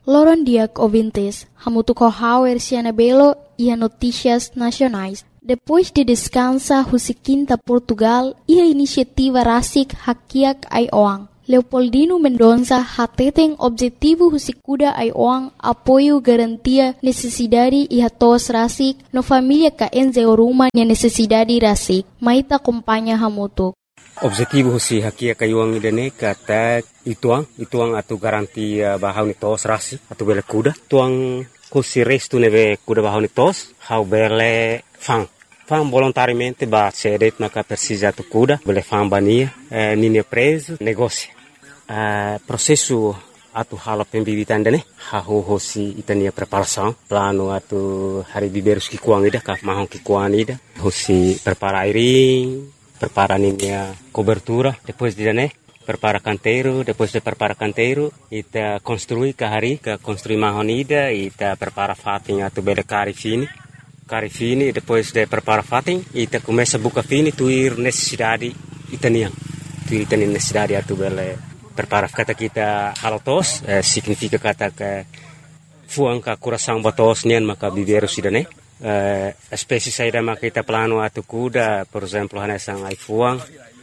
Loron Diak ouvintes, hamutuco hauer Cianabelo e a notícias nacionais. Depois de descansa Husiquinta Portugal e a iniciativa Rasik Hakiak Aioang. Leopoldino Mendonça hateten objetivo Husikuda Aioang apoio garantia necessidade e hatos Rasik no família ka enzeoruma nia necessidade Rasik. Maita acompanha hamutuk. Objetivo husi hakia kayuang idane kata ituang atu garantia bahau ni tos Rasik atu bele kuda tuang husi restu neve kuda bahau ni tos hau bele fang volontariamente ba cedet maka persija tu kuda bele fang bania nini preso negócio processo atu hala pembibitan dane hau hosi itania preparação plano atu hari biberus ki kuang ida ka mahong ki kuang ida hosi prepara airing prepara ninia cobertura depois de dane prepara canteiro depois de prepara canteiro ita construir kahari ka construir mahonida ita prepara fating atu bele cari fini depois de prepara fating ita começa buka fini tuir necessidade itaniang tuir itani necessidade atu bele prepara kata kita halotos significa kata ke fuang ka coração batos nian maka biberu sidane espécie saída maka kita plano atu kuda por exemplo hanesang ai fuang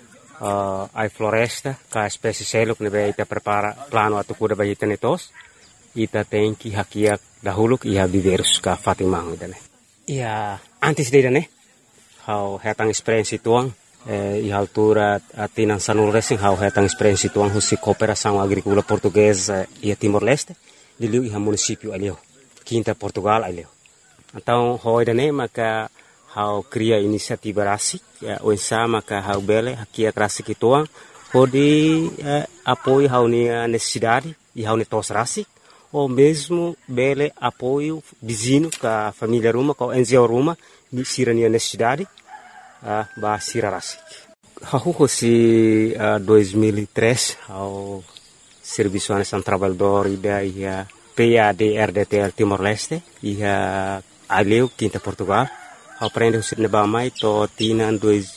ai floresta ka espécie seluk nebe ita prepara plano atu kuda ba itane tos ita tenki hakiak dahuluk iha biberus ka fatimang idane ia antes de dane hau hetang experiência tuang e altura atinan sanul racing hau hetang experiência tuang husi cooperação agrícola portuguesa e Timor-Leste de liu iha município alio Quinta Portugal alio. Então, hoi dane maka hau cria inisiativa Rasik, oinsa maka hau bele hakia Rasik ituang, hodi apoio hau nia necessidade e hau tos Rasik, ou mesmo bele apoio vizinho ka família Ruma, ka NGO Ruma, ni sira nia necessidade, ba sira Rasik. Hau hosi 2003, hau Serviço Nacional Trabalhador ida ia PAD-RDTL Timor-Leste, ia aleu Quinta Portugal, aprende o cinema mai to tinan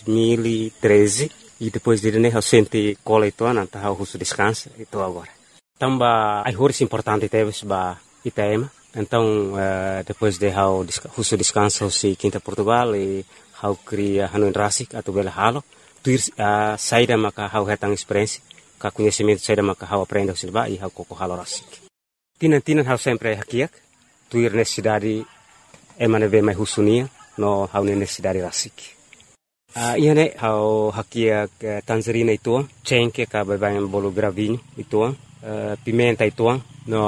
2013 e depois de né eu senti cola itu nanta eu uso descanso itu agora. Tamba ai horas importante teve ba Itaema. Então depois de eu uso descanso si Quinta Portugal e eu cria Hanoi Rasik atau bela halo, tuir saída maka eu hetang experiência, ka conhecimento saída maka eu aprende o cinema e eu koko halo Rasik. Tinan eu sempre hakiak, tuir necessidade emane ve mai husunia no hau necessidade Rasik. Iane hau hakia tangerina ituang, cengke ka babayan bolo gravinho ituang, pimenta ituang,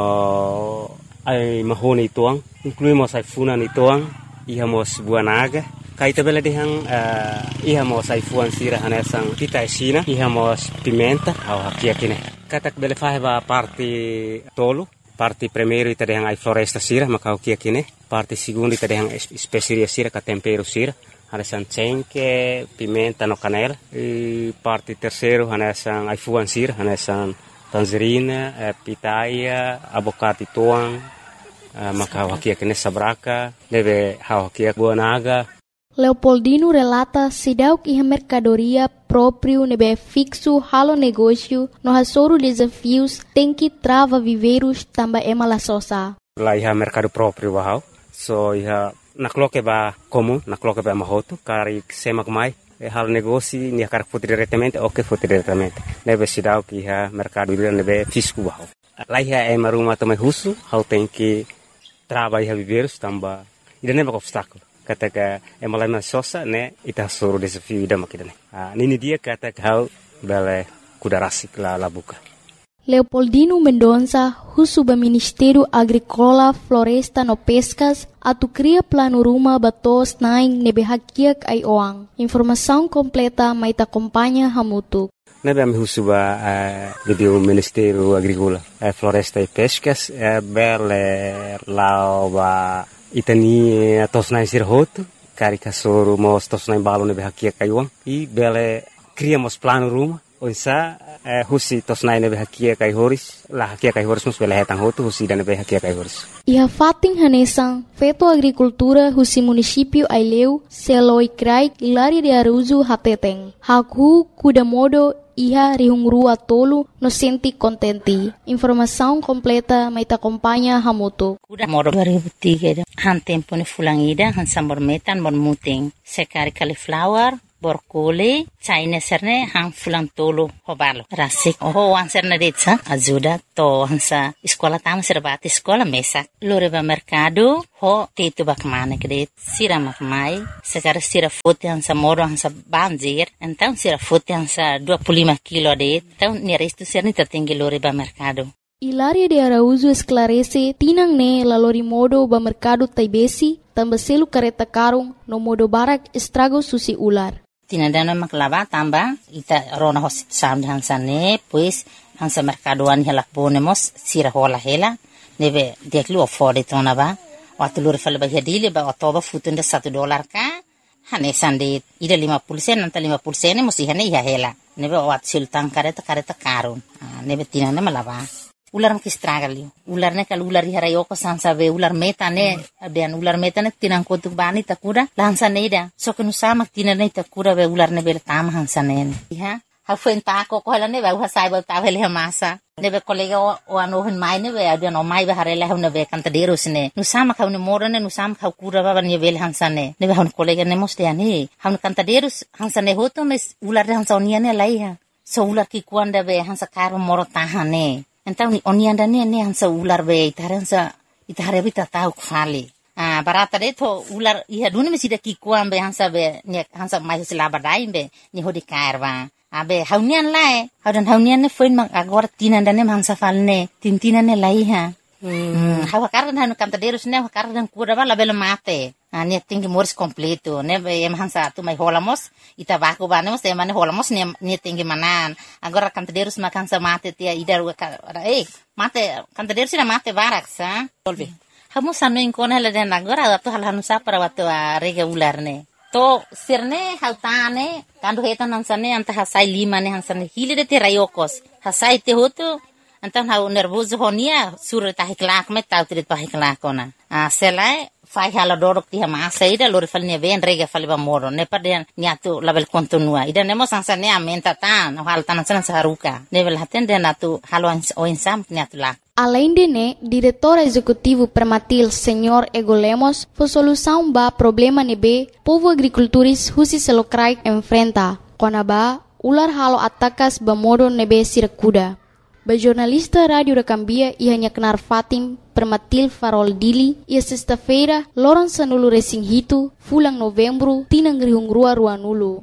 no ai mahone ituang, incluímos ai funan ituang, ihamos buah naga, kaita bela dehang ihamos ai fuan sira hanesang kita esina, ihamos pimenta hau hakia kine. Katak bela faheba parte tolo, parte primeiro ita dehang ai floresta sira, maka hakia kine. Parte segundo ita dehang especiaria sira ka tempero sira, hanesan cengke, pimenta no canela. E parte terceiro hanesan ai fuan sira, hanesan tangerina, pitaya, abocate tuang, maka hakia kine sabraka, deve hakia buah naga. Leopoldino relata sidauk iha mercadoria próprio nebe fixo halo negócio no hasoro desafios tem que trava viveiros tamba emala sosa. Lá iha mercado próprio bahau. So iha nakloke ba comum, nakloke ba mahoto, kari semak mai hal negócio ni akar foto diretamente, ok foto diretamente. Nebe sidauk iha mercado nebe fisco bahau. Lá iha emaruma também russo, hal tem que trava iha viveiros tamba ida nebe obstáculo. Kata ka emalama sosa ne ita soro desafio ida makidane. Nini dia kata hau bele kuda Rasik la buka. Leopoldino Mendonça, husuba Ministério Agrícola, Floresta no Pescas, atu cria plano ruma batos naing nebe hakiak Aioang. Informação completa maita acompanha hamutuk. Nebe ami husuba video Ministério Agrícola, Floresta e Pescas, bele lao ba itani tosnai sirhoto, karika soro mos tosnai balo nebe hakiak Aioang, e bele criamos plano ruma, onsa husi tosnai nebe hakiak Aihoris, la hakiak Aihoris mus bele hetang hotu husi dan nebe hakiak Aihoris. Iha fating hanesang, feto agricultura husi município Aileu, Seloi Crai, Ilari de Aruzu Hateteng, Haku Kudamodo iha rihungrua tolu no senti kontenti. Informação completa mai ta acompanha Hamutu. Kuda moro 2003 han tempo ni fulangida han sambor metan bon muting. Sekari cauliflower borkole China serne han fulang tolo hobalo rasik wan serne detsa ajuda to hansa sekolah tama serbati sekolah mesak lore ba mercado ho tetu bakmane kede sira makmai sekarang sira fote hansa moro hansa banjir então sira fote hansa 25 kilo de então ni resto serni tertinggi lore ba mercado. Hilaria de Araújo esclarece tinang ne lalori modo ba mercado taibesi tambah selu kareta karung no modo barak estrago susi ular. Tinadana maklava tamba ita rona hosit sound hansane pues hansa mercadoan hela ponemos sira hola hela neve deklu afford tona ba watulur fal ba hedile ba todo futunda $1 ka hane sande ida 50% nanta 50% musi hane ya hela neve wat sultan kareta karun neve tinana malava ular makistragali ularne kal ular harayoko sansa ve ular metane abian ular metane tinang kotuk bani takura lansa neda so kenu sama tinane takura ve ularne bel tam hansanen ha hafen ta ko helane ve hasai ba ta hele masa nebe kolega o anohen mai ne ve abian o mai ve harela hune ve kanta derusne nu sama kaune morane nu sama kau kura ba ne vel hansane nebe hon kolega ne mostiani han kanta derus hansane hoto mes ular hansoniane laiha so ular ki kuanda ve hansa karo moro tahane. Então onianda ne hansa ular be itare bita tau khali barata de to ular iha duni mesida ki kuam be hansa be ne hansa mai sila badai be ni hodi karwa abe haunian lae haunian ne foin mang agora tinanda ne hansa falne tintina ne laiha hawa kardan hanu kanta derus ne kardan kura bala bela mate ne tinggi moris completo ne em hansa tu mai holamos ita baku banemos te mane holamos ne tinggi manan agora kanta derus makan sa mate tia idar mate kanta derus na mate barak sa tolbi hamu sanu inkona la den agora atu hal hanu sa para watu rega ular ne to sirne hautane kandu hetan hansane anta hasai lima ne hansane hilide te rayokos hasai te hotu Então hau nervoso honia sura tahiklak me tau trit pahiklak ona. Selai fai hala dorok ti masa ida lori falnya ben rega fali ba moro ne paden niatu label kontinua ida nemo sansa ne amenta tan hal tanan san saruka nevel haten den atu halo o insam niatu la. Além de né, diretor executivo Permatil, Senhor Ego Lemos, foi solução ba problema nebe povo agricultores husi selokrai enfrenta. Konaba ular halo atakas ba modo nebe sirakuda. Ba jornalista Rádio da Cambia ia Knar Fatim Permatil Farol Dili ia sexta-feira loron sanulu resing hitu fulang novembro tinang rihungrua ruanulu.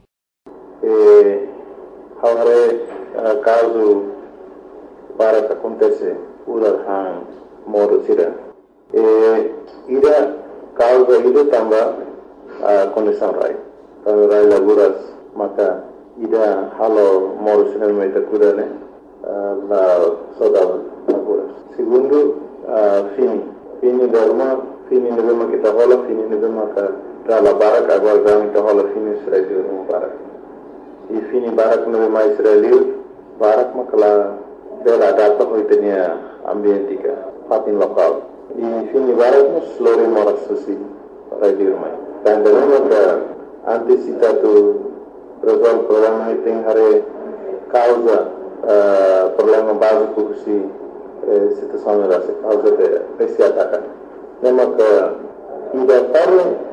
Haure caso para que acontece ular hang modo sira. Ida causa ida tamba condição rai. Kalau rai laguras maka ida halo modo sira meta kudane. La saudade agora. Segundo, fini nevema kita rola, fini nevema ka rala barak agora kami kita rola fini Israel no barak. E fini barak nevema Israel barak makala bela data hoitenia ambientika fatin lokal. E fini barak nos lori moras susi radio mai. Dan nevema ka antisipatu resolve problema iting hare causa problema básico que situação era causa de esse ataque. Lembra que